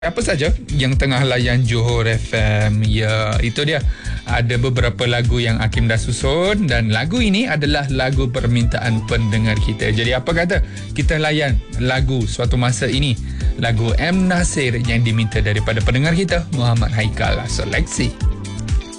Apa saja yang tengah layan Johor FM, ya itu dia. Ada beberapa lagu yang Hakim dah susun dan lagu ini adalah lagu permintaan pendengar kita. Jadi apa kata kita layan lagu suatu masa ini, lagu M. Nasir yang diminta daripada pendengar kita, Muhammad Haikal. Seleksi.